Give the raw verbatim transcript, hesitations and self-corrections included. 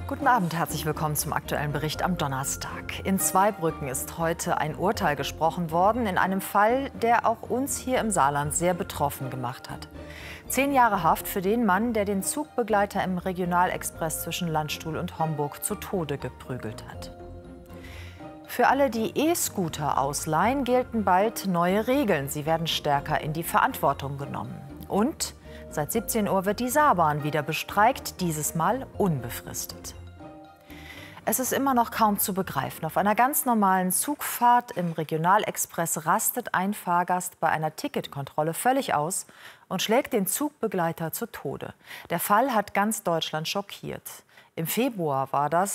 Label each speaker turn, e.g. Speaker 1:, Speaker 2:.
Speaker 1: Guten Abend, herzlich willkommen zum aktuellen Bericht am Donnerstag. In Zweibrücken ist heute ein Urteil gesprochen worden in einem Fall, der auch uns hier im Saarland sehr betroffen gemacht hat. Zehn Jahre Haft für den Mann, der den Zugbegleiter im Regionalexpress zwischen Landstuhl und Homburg zu Tode geprügelt hat. Für alle, die E-Scooter ausleihen, gelten bald neue Regeln. Sie werden stärker in die Verantwortung genommen. Und seit siebzehn Uhr wird die Saarbahn wieder bestreikt, dieses Mal unbefristet. Es ist immer noch kaum zu begreifen. Auf einer ganz normalen Zugfahrt im Regionalexpress rastet ein Fahrgast bei einer Ticketkontrolle völlig aus und schlägt den Zugbegleiter zu Tode. Der Fall hat ganz Deutschland schockiert. Im Februar war das,